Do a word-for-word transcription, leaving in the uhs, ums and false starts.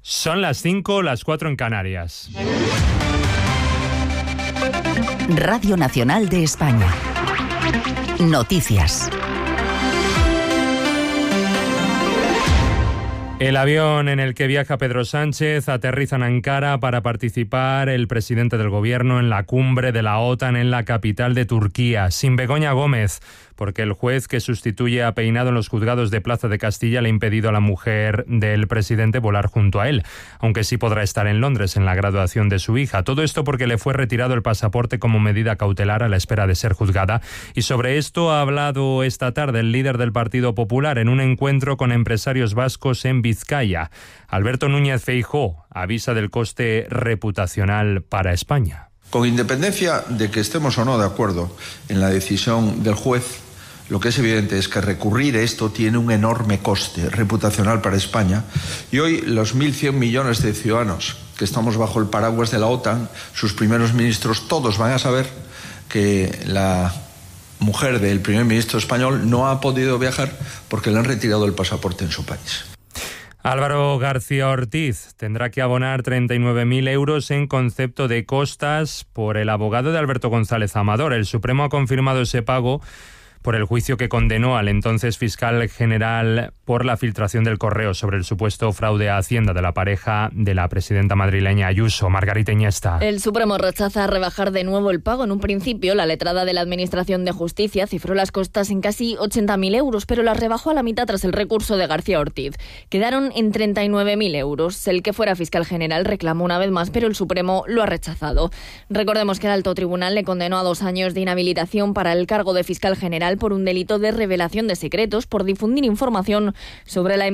Son las cinco, las cuatro en Canarias. Radio Nacional de España. Noticias. El avión en el que viaja Pedro Sánchez aterriza en Ankara para participar el presidente del gobierno en la cumbre de la OTAN en la capital de Turquía, sin Begoña Gómez, porque el juez que sustituye a Peinado en los juzgados de Plaza de Castilla le ha impedido a la mujer del presidente volar junto a él, aunque sí podrá estar en Londres en la graduación de su hija. Todo esto porque le fue retirado el pasaporte como medida cautelar a la espera de ser juzgada. Y sobre esto ha hablado esta tarde el líder del Partido Popular en un encuentro con empresarios vascos en Vizcaya. Alberto Núñez Feijóo avisa del coste reputacional para España. Con independencia de que estemos o no de acuerdo en la decisión del juez, lo que es evidente es que recurrir esto tiene un enorme coste reputacional para España. Y hoy los mil cien millones de ciudadanos que estamos bajo el paraguas de la OTAN, sus primeros ministros, todos van a saber que la mujer del primer ministro español no ha podido viajar porque le han retirado el pasaporte en su país. Álvaro García Ortiz tendrá que abonar treinta y nueve mil euros en concepto de costas por el abogado de Alberto González Amador. El Supremo ha confirmado ese pago por el juicio que condenó al entonces fiscal general por la filtración del correo sobre el supuesto fraude a Hacienda de la pareja de la presidenta madrileña Ayuso. Margarita Iniesta. El Supremo rechaza rebajar de nuevo el pago. En un principio, la letrada de la Administración de Justicia cifró las costas en casi ochenta mil euros, pero las rebajó a la mitad tras el recurso de García Ortiz. Quedaron en treinta y nueve mil euros. El que fuera fiscal general reclamó una vez más, pero el Supremo lo ha rechazado. Recordemos que el alto tribunal le condenó a dos años de inhabilitación para el cargo de fiscal general por un delito de revelación de secretos por difundir información sobre la